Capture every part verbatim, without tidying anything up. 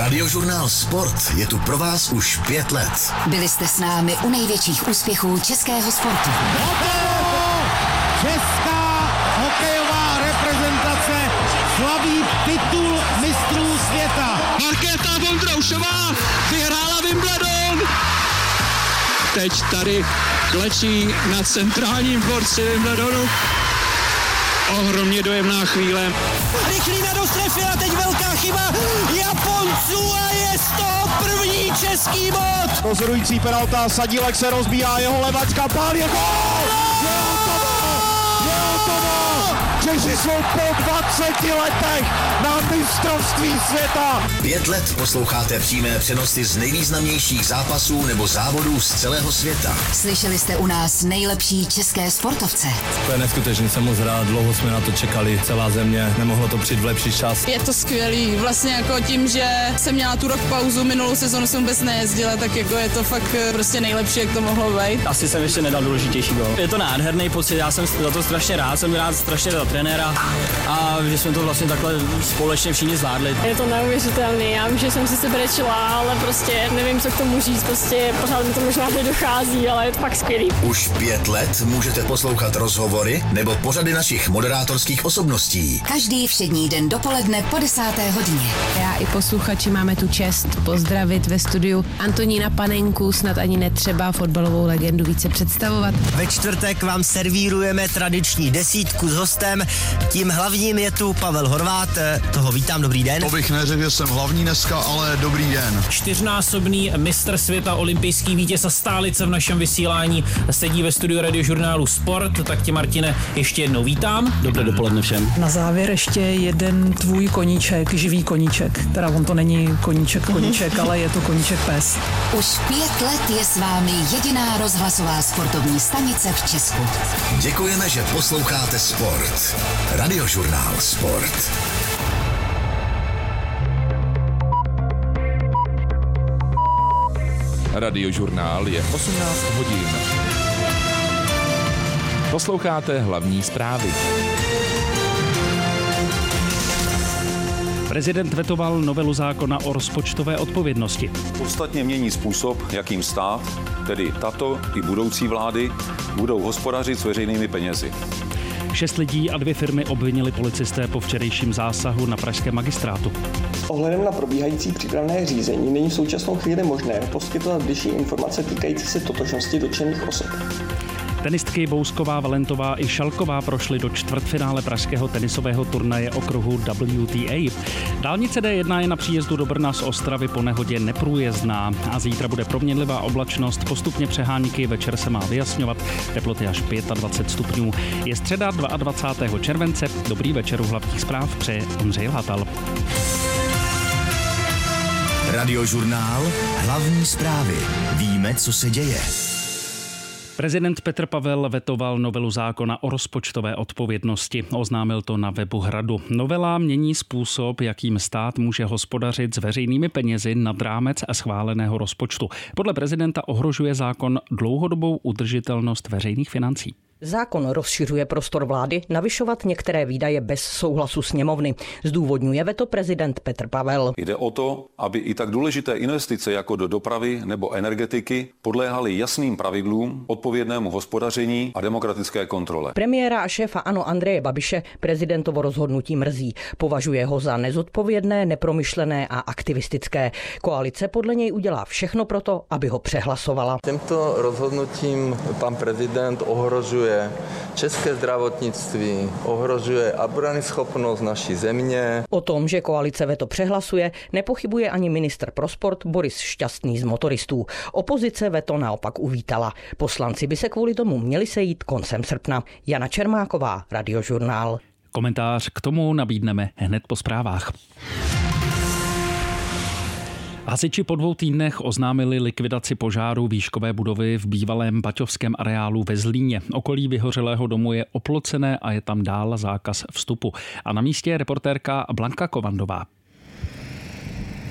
Radiožurnál Sport je tu pro vás už pět let. Byli jste s námi u největších úspěchů českého sportu. Česká hokejová reprezentace slaví titul mistrů světa. Markéta Vondroušová vyhrála Wimbledon. Teď tady klečí na centrálním dvorci Wimbledonu. Ohromně dojemná chvíle. Rychlína do strefy a teď velká chyba Japonců a je z toho první český bod. Rozhodující penalta, Sadílek se rozbíjá, jeho levačka, pál, je gól! Je hotovo! Je hotovo! Češi jsou po dvaceti letech na mistrovství světa. Pět let posloucháte přímé přenosy z nejvýznamnějších zápasů nebo závodů z celého světa. Slyšeli jste u nás nejlepší české sportovce. To je neskutečný, jsem moc rád, dlouho jsme na to čekali, celá země, nemohlo to přijít v lepší čas. Je to skvělý, vlastně jako tím, že jsem měla tu rok pauzu, minulou sezonu jsem vůbec nejezdila, tak jako je to fakt prostě nejlepší, jak to mohlo být. Asi jsem ještě nedal důležitější gol. Je to nádherný pocit, já jsem za to strašně rád, jsem rád strašně za trenéra a že jsme to vlastně takhle společně všichni zvládli. Je to neuvěřitelný, já vím, že jsem si sebe rečila, ale prostě nevím, co k tomu říct, prostě pořád mi to možná nedochází, ale je to fakt skvělý. Už pět let můžete poslouchat rozhovory nebo pořady našich moderátorských osobností. Každý všední den dopoledne po desáté hodině. Já i posluchači máme tu čest pozdravit ve studiu Antonína Panenku, snad ani netřeba fotbalovou legendu více představovat. Ve čtvrtek vám servírujeme tradiční desítku s hostem. Tím hlavním je tu Pavel Horvát, toho vítám, dobrý den. To bych neřekl, že jsem hlavní dneska, ale dobrý den. Čtyřnásobný mistr světa, olympijský vítěz a stálice v našem vysílání sedí ve studiu Radiožurnálu Sport, tak tě, Martine, ještě jednou vítám. Dobré dopoledne všem. Na závěr ještě jeden tvůj koníček, živý koníček, teda on to není koníček koníček, ale je to koníček pes. Už pět let je s vámi jediná rozhlasová sportovní stanice v Česku. Děkujeme, že posloucháte Sport. Radiožurnál Sport. Radiožurnál je osmnáct hodin. Posloucháte hlavní zprávy. Prezident vetoval novelu zákona o rozpočtové odpovědnosti. Podstatně mění způsob, jakým stát, tedy tato i budoucí vlády, budou hospodařit s veřejnými penězi. Šest lidí a dvě firmy obvinili policisté po včerejším zásahu na pražském magistrátu. S ohledem na probíhající přípravné řízení není v současnou chvíli možné poskytovat bližší informace týkající se totožnosti dotčených osob. Tenistky Bousková, Valentová i Šalková prošly do čtvrtfinále pražského tenisového turnaje okruhu W T A. Dálnice D jedna je na příjezdu do Brna z Ostravy po nehodě neprůjezdná a zítra bude proměnlivá oblačnost, postupně přehánky, večer se má vyjasňovat, teploty až dvacet pět stupňů. Je středa dvacátého druhého července, dobrý večer u hlavních zpráv přeje Ondřej Látal. Radiožurnál, hlavní zprávy. Víme, co se děje. Prezident Petr Pavel vetoval novelu zákona o rozpočtové odpovědnosti. Oznámil to na webu Hradu. Novela mění způsob, jakým stát může hospodařit s veřejnými penězi nad rámec a schváleného rozpočtu. Podle prezidenta ohrožuje zákon dlouhodobou udržitelnost veřejných financí. Zákon rozšiřuje prostor vlády navyšovat některé výdaje bez souhlasu sněmovny. Zdůvodňuje veto prezident Petr Pavel. Jde o to, aby i tak důležité investice jako do dopravy nebo energetiky podléhaly jasným pravidlům, odpovědnému hospodaření a demokratické kontrole. Premiéra a šéfa ANO Andreje Babiše prezidentovo rozhodnutí mrzí. Považuje ho za nezodpovědné, nepromyšlené a aktivistické. Koalice podle něj udělá všechno proto, aby ho přehlasovala. Tímto rozhodnutím pan prezident ohrožuje české zdravotnictví, ohrožuje obranyschopnost naší země. O tom, že koalice veto přehlasuje, nepochybuje ani ministr pro sport Boris Šťastný z Motoristů. Opozice veto naopak uvítala. Poslanci by se kvůli tomu měli sejít koncem srpna. Jana Čermáková, Radiožurnál. Komentář k tomu nabídneme hned po zprávách. Hasiči po dvou týdnech oznámili likvidaci požáru výškové budovy v bývalém baťovském areálu ve Zlíně. Okolí vyhořelého domu je oplocené a je tam dál zákaz vstupu. A na místě je reportérka Blanka Kovandová.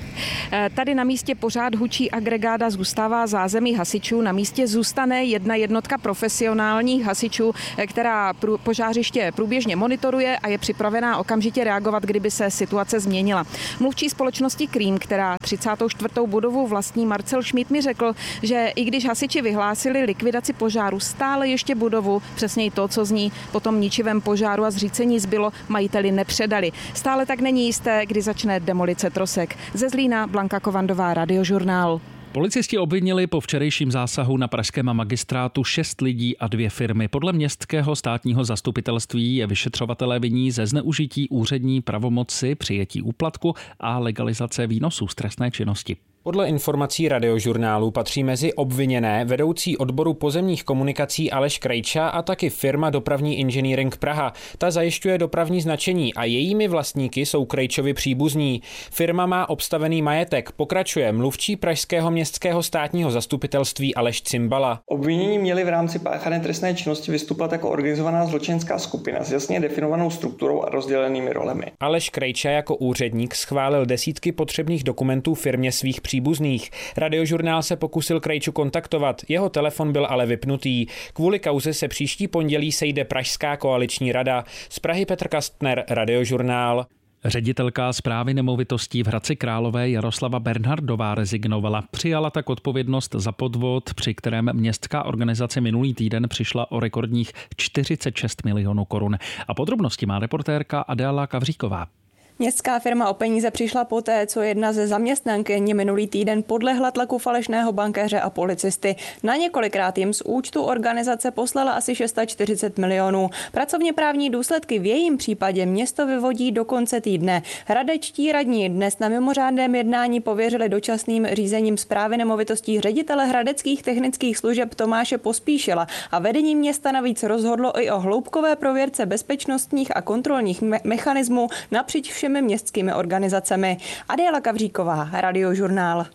Tady na místě pořád hučí agregáda, zůstává zázemí hasičů. Na místě zůstane jedna jednotka profesionálních hasičů, která požářiště průběžně monitoruje a je připravená okamžitě reagovat, kdyby se situace změnila. Mluvčí společnosti Krím, která třicátou čtvrtou budovu vlastní, Marcel Schmidt, mi řekl, že i když hasiči vyhlásili likvidaci požáru, stále ještě budovu, přesněji to, co z ní po tom ničivém požáru a zřícení zbylo, majiteli nepředali. Stále tak není jisté, kdy začne demolice trosek. Ze Zlína Blanka Kovandová, Radiožurnál. Policisti obvinili po včerejším zásahu na pražském magistrátu šest lidí a dvě firmy. Podle městského státního zastupitelství je vyšetřovatelé viní ze zneužití úřední pravomoci, přijetí úplatku a legalizace výnosů z trestné činnosti. Podle informací Radiožurnálu patří mezi obviněné vedoucí odboru pozemních komunikací Aleš Krejča a taky firma Dopravní inženýring Praha. Ta zajišťuje dopravní značení a jejími vlastníky jsou Krejčovi příbuzní. Firma má obstavený majetek, pokračuje mluvčí pražského městského státního zastupitelství Aleš Cimbala. Obvinění měli v rámci páchané trestné činnosti vystupovat jako organizovaná zločinecká skupina s jasně definovanou strukturou a rozdělenými rolemi. Aleš Krejča jako úředník schválil desítky potřebných dokumentů firmě svých příbuzných. Radiožurnál se pokusil Krejču kontaktovat, jeho telefon byl ale vypnutý. Kvůli kauze se příští pondělí sejde Pražská koaliční rada. Z Prahy Petr Kastner, Radiožurnál. Ředitelka správy nemovitostí v Hradci Králové Jaroslava Bernhardová rezignovala. Přijala tak odpovědnost za podvod, při kterém městská organizace minulý týden přišla o rekordních čtyřicet šest milionů korun. A podrobnosti má reportérka Adéla Kavříková. Městská firma o peníze přišla poté, co jedna ze zaměstnankyň minulý týden podlehla tlaku falešného bankéře a policisty. Na několikrát jim z účtu organizace poslala asi šest set čtyřicet milionů. Pracovně právní důsledky v jejím případě město vyvodí do konce týdne. Hradečtí radní dnes na mimořádném jednání pověřili dočasným řízením správy nemovitostí ředitele hradeckých technických služeb Tomáše Pospíšila a vedení města navíc rozhodlo i o hloubkové prověrce bezpečnostních a kontrolních me- mechanismů napříč všemi městskými organizacemi. Adéla Kavříková, Radiožurnál.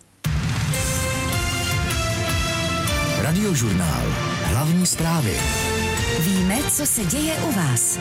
Radiožurnál. Hlavní zprávy. Víme, co se děje u vás.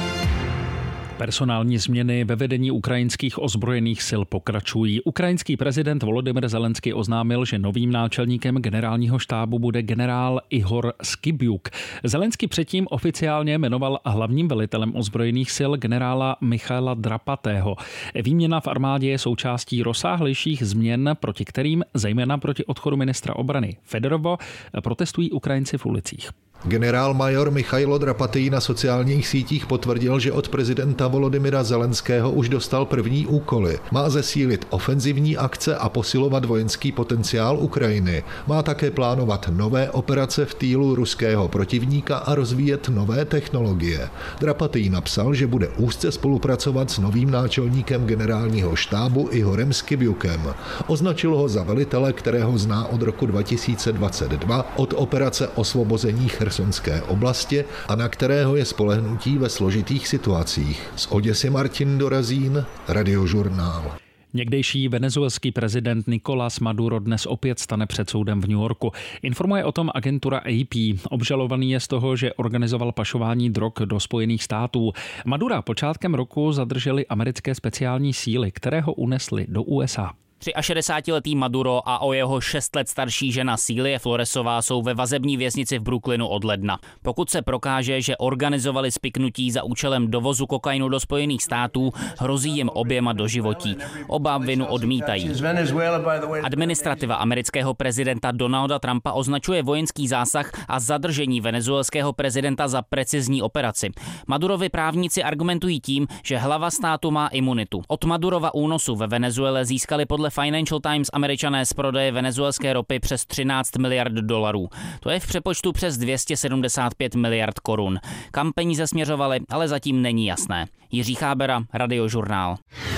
Personální změny ve vedení ukrajinských ozbrojených sil pokračují. Ukrajinský prezident Volodymyr Zelenský oznámil, že novým náčelníkem generálního štábu bude generál Ihor Skibiuk. Zelenský předtím oficiálně jmenoval hlavním velitelem ozbrojených sil generála Michaila Drapatého. Výměna v armádě je součástí rozsáhlejších změn, proti kterým, zejména proti odchodu ministra obrany Fedorova, protestují Ukrajinci v ulicích. Generál major Michailo Drapatý na sociálních sítích potvrdil, že od prezidenta Volodymyra Zelenského už dostal první úkoly. Má zesílit ofenzivní akce a posilovat vojenský potenciál Ukrajiny. Má také plánovat nové operace v týlu ruského protivníka a rozvíjet nové technologie. Drapatý napsal, že bude úzce spolupracovat s novým náčelníkem generálního štábu Ihorem Skibiukem. Označil ho za velitele, kterého zná od roku dva tisíce dvacet dva od operace osvobození Chersonské oblasti a na kterého je spolehnutí ve složitých situacích. Z Oděsy Martin Dorazín, Radiožurnál. Někdejší venezuelský prezident Nicolás Maduro dnes opět stane před soudem v New Yorku. Informuje o tom agentura A P. Obžalovaný je z toho, že organizoval pašování drog do Spojených států. Madura počátkem roku zadrželi americké speciální síly, které ho unesly do U S A. šedesátiletý Maduro a o jeho šest let starší žena Celia Floresová jsou ve vazební věznici v Brooklynu od ledna. Pokud se prokáže, že organizovali spiknutí za účelem dovozu kokainu do Spojených států, hrozí jim oběma doživotí. Oba vinu odmítají. Administrativa amerického prezidenta Donalda Trumpa označuje vojenský zásah a zadržení venezuelského prezidenta za precizní operaci. Madurovi právníci argumentují tím, že hlava státu má imunitu. Od Madurova únosu ve Venezuele získali podle Financial Times Američané z prodeje venezuelské ropy přes třináct miliard dolarů. To je v přepočtu přes dvě stě sedmdesát pět miliard korun. Kam peníze směřovaly, ale zatím není jasné. Jiří Chábera, Radiožurnál.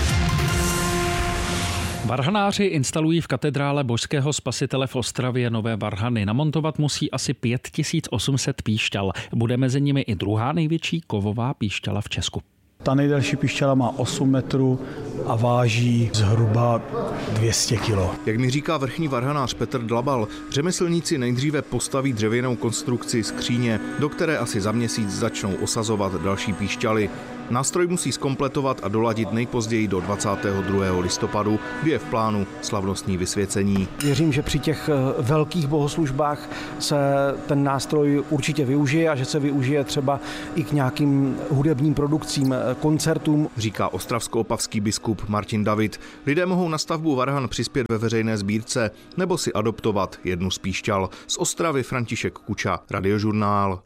Varhanáři instalují v katedrále Božského spasitele v Ostravě nové varhany. Namontovat musí asi pět tisíc osm set píšťal. Bude mezi nimi i druhá největší kovová píšťala v Česku. Ta nejdelší píšťala má osm metrů, a váží zhruba dvě stě kilo. Jak mi říká vrchní varhanář Petr Dlabal, řemeslníci nejdříve postaví dřevěnou konstrukci skříně, do které asi za měsíc začnou osazovat další píšťaly. Nástroj musí zkompletovat a doladit nejpozději do dvacátého druhého listopadu, kdy je v plánu slavnostní vysvěcení. Věřím, že při těch velkých bohoslužbách se ten nástroj určitě využije a že se využije třeba i k nějakým hudebním produkcím, koncertům, říká ostravsko-opavský biskup Martin David. Lidé mohou na stavbu varhan přispět ve veřejné sbírce nebo si adoptovat jednu z píšťal. Z Ostravy František Kuča, Radiožurnál.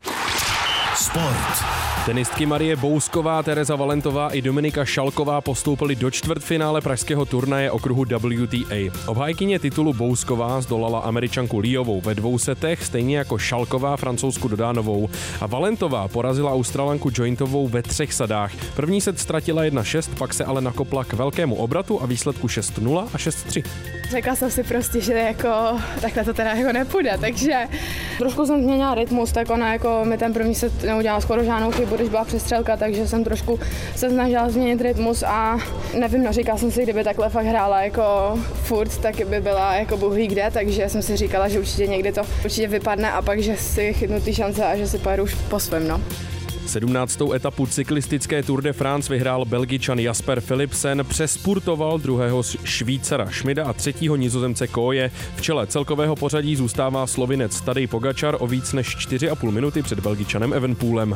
Sport. Tenistky Marie Bousková, Tereza Valentová i Dominika Šalková postoupily do čtvrtfinále pražského turnaje okruhu W T A. Obhájkyně titulu Bousková zdolala Američanku Liovou ve dvou setech, stejně jako Šalková Francouzsku Dodánovou. A Valentová porazila Australanku Jointovou ve třech sadách. První set ztratila jedna šest, pak se ale nakopla k velkému obratu a výsledku šest nula a šest tři. Řekla jsem si prostě, že jako takhle to teda jako nepůjde, takže trošku jsem změnila rytmus, tak ona jako mi ten první set neudělala skoro žádnou chybu, když byla přestřelka, takže jsem trošku se snažila změnit rytmus a nevím, no říkala jsem si, kdyby takhle fakt hrála jako furt, tak by byla jako bůh ví kde, takže jsem si říkala, že určitě někdy to určitě vypadne a pak, že si chytnu ty šance a že si pojedu už po svém, no. sedmnáctou etapu cyklistické Tour de France vyhrál Belgičan Jasper Philipsen, přespurtoval druhého Švýcara Schmida a třetího Nizozemce Kooje. V čele celkového pořadí zůstává Slovinec Tadej Pogačar o víc než čtyři a půl minuty před Belgičanem Evenepoelem.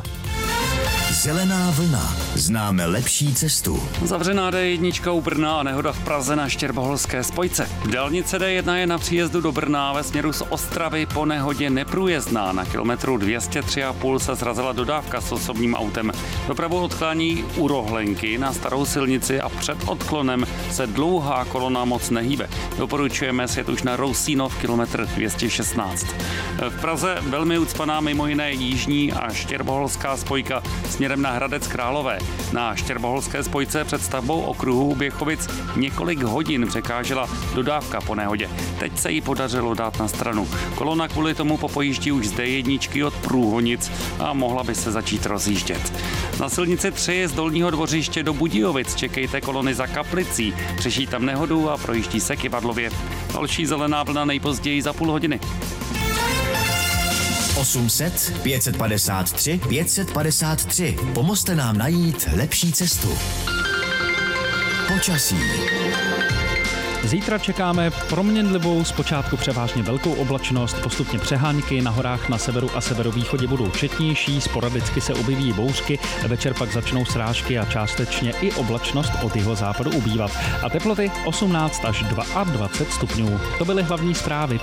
Zelená vlna. Známe lepší cestu. Zavřená D jedna u Brna a nehoda v Praze na Štěrboholské spojce. Dálnice D jedna je na příjezdu do Brna ve směru z Ostravy po nehodě neprůjezdná. Na kilometru dvě stě tři a půl se srazila dodávka s osobním autem. Dopravu odklání u Rohlenky na starou silnici a před odklonem se dlouhá kolona moc nehýbe. Doporučujeme sjet už na Rousínov kilometr dvě stě šestnáct. V Praze velmi ucpaná mimo jiné jižní a štěrboholská spojka směrem na Hradec Králové. Na štěrboholské spojce před stavbou okruhu Běchovic několik hodin překážela dodávka po nehodě. Teď se jí podařilo dát na stranu. Kolona kvůli tomu popojíždí už z D jedna od Průhonic a mohla by se začít rozjíždět. Na silnici tři z Dolního Dvořiště do Budějovic čekejte kolony za Kaplicí. Řeší tam nehodu a projíždí se Kyvadlově. Další zelená vlna nejpozději za půl hodiny. osm set, pět set padesát tři, pět set padesát tři. Pomozte nám najít lepší cestu. Počasí. Zítra čekáme proměnlivou, zpočátku převážně velkou oblačnost, postupně přehánky, na horách na severu a severovýchodě budou četnější, sporadicky se objeví bouřky, večer pak začnou srážky a částečně i oblačnost od jihozápadu ubývat. A teploty osmnáct až dvacet dva stupňů. To byly hlavní zprávy.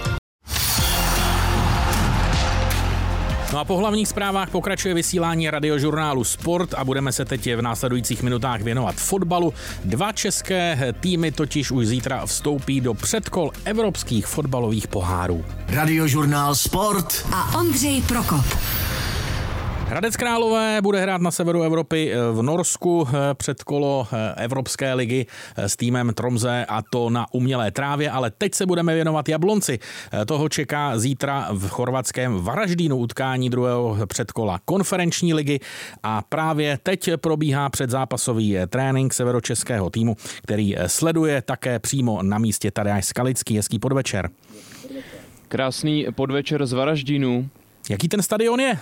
No a po hlavních zprávách pokračuje vysílání radiožurnálu Sport a budeme se teď v následujících minutách věnovat fotbalu. Dva české týmy totiž už zítra vstoupí do předkol evropských fotbalových pohárů. Radiožurnál Sport a Ondřej Prokop. Hradec Králové bude hrát na severu Evropy v Norsku předkolo Evropské ligy s týmem Tromsø a to na umělé trávě, ale teď se budeme věnovat Jablonci. Toho čeká zítra v chorvatském Varaždínu utkání druhého předkola konferenční ligy a právě teď probíhá předzápasový trénink severočeského týmu, který sleduje také přímo na místě Tadeáš Skalický. Hezký podvečer. Krásný podvečer z Varaždínu. Jaký ten stadion je?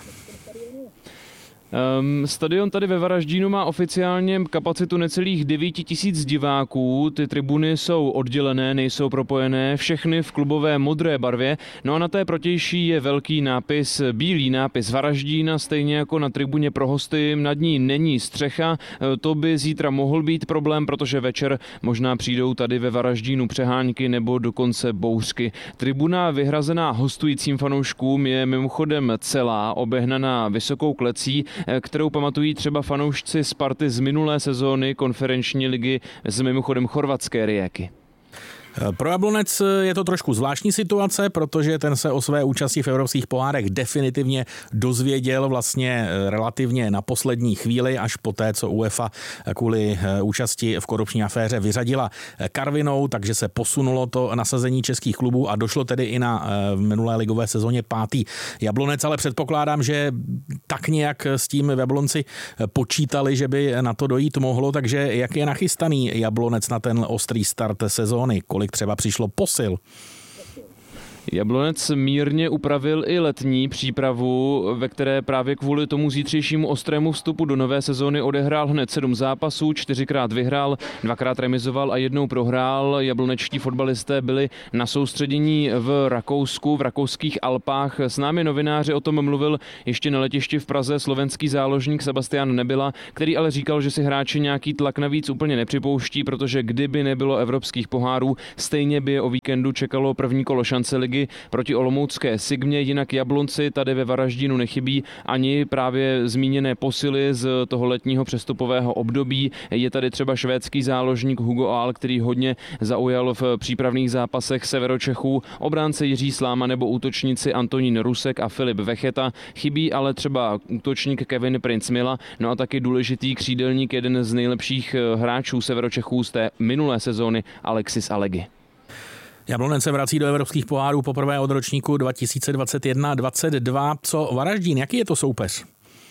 Um, stadion tady ve Varaždínu má oficiálně kapacitu necelých devět tisíc diváků, ty tribuny jsou oddělené, nejsou propojené, všechny v klubové modré barvě, no a na té protější je velký nápis, bílý nápis Varaždína, stejně jako na tribuně pro hosty, nad ní není střecha, to by zítra mohl být problém, protože večer možná přijdou tady ve Varaždínu přehánky nebo dokonce bouřky. Tribuna vyhrazená hostujícím fanouškům je mimochodem celá, obehnaná vysokou klecí, kterou pamatují třeba fanoušci Sparty z minulé sezóny konferenční ligy z mimochodem chorvatské Rijeky. Pro Jablonec je to trošku zvláštní situace, protože ten se o své účasti v evropských pohárech definitivně dozvěděl vlastně relativně na poslední chvíli, až poté, co UEFA kvůli účasti v korupční aféře vyřadila Karvinou, takže se posunulo to nasazení českých klubů a došlo tedy i na minulé ligové sezóně pátý Jablonec, ale předpokládám, že tak nějak s tím v Jablonci počítali, že by na to dojít mohlo, takže jak je nachystaný Jablonec na ten ostrý start sezóny? Kolik třeba přišlo posil? Jablonec mírně upravil i letní přípravu, ve které právě kvůli tomu zítřejšímu ostrému vstupu do nové sezóny odehrál hned sedm zápasů, čtyřikrát vyhrál, dvakrát remizoval a jednou prohrál. Jablonečtí fotbalisté byli na soustředění v Rakousku, v rakouských Alpách. S námi novináři o tom mluvil ještě na letišti v Praze slovenský záložník Sebastian Nebyla, který ale říkal, že si hráči nějaký tlak navíc úplně nepřipouští, protože kdyby nebylo evropských pohárů, stejně by je o víkendu čekalo první kolo šance ligy proti olomoucké Sigmě, jinak Jablonci tady ve Varaždínu nechybí ani právě zmíněné posily z toho letního přestupového období. Je tady třeba švédský záložník Hugo Ahl, který hodně zaujal v přípravných zápasech Severočechů, obránce Jiří Sláma nebo útočníci Antonín Rusek a Filip Vecheta. Chybí ale třeba útočník Kevin Prince Mila, no a taky důležitý křídelník, jeden z nejlepších hráčů Severočechů z té minulé sezóny, Alexis Alegi. Jablonec se vrací do evropských pohárů poprvé od ročníku dva tisíce dvacet jedna dvacet dva. Co Varaždín, jaký je to soupeř?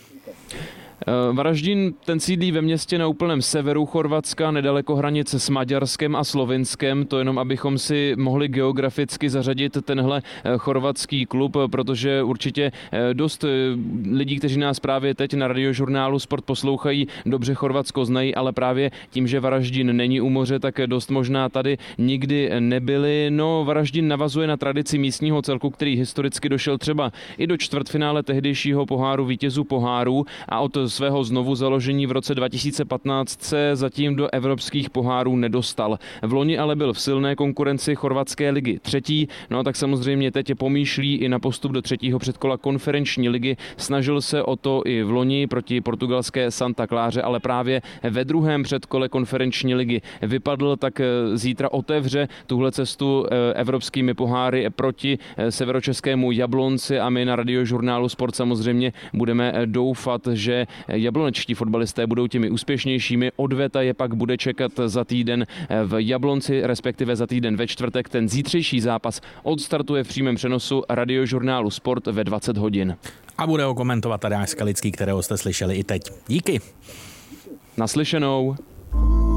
Varaždín ten sídlí ve městě na úplném severu Chorvatska, nedaleko hranice s Maďarskem a Slovinskem. To jenom, abychom si mohli geograficky zařadit tenhle chorvatský klub, protože určitě dost lidí, kteří nás právě teď na radiožurnálu Sport poslouchají, dobře Chorvatsko znají, ale právě tím, že Varaždín není u moře, tak dost možná tady nikdy nebyli. No, Varaždín navazuje na tradici místního celku, který historicky došel třeba i do čtvrtfinále tehdejšího poháru vítězů pohárů a od svého znovu založení v roce dva tisíce patnáct se zatím do evropských pohárů nedostal. V loni ale byl v silné konkurenci chorvatské ligy třetí, no a tak samozřejmě teď pomýšlí i na postup do třetího předkola konferenční ligy. Snažil se o to i v loni proti portugalské Santa Cláře, ale právě ve druhém předkole konferenční ligy vypadl, tak zítra otevře tuhle cestu evropskými poháry proti severočeskému Jablonci a my na radiožurnálu Sport samozřejmě budeme doufat, že jablonečtí fotbalisté budou těmi úspěšnějšími. Odveta je pak bude čekat za týden v Jablonci, respektive za týden ve čtvrtek. Ten zítřejší zápas odstartuje v přímém přenosu radiožurnálu Sport ve dvacet hodin. A bude ho komentovat Tadeáš Skalický, kterého jste slyšeli i teď. Díky. Naslyšenou.